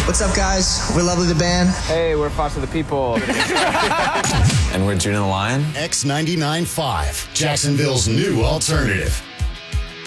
What's up, guys? We're Lovely the Band. Hey, we're Foster the People. And we're Juno the Lion. X99.5, Jacksonville's new alternative.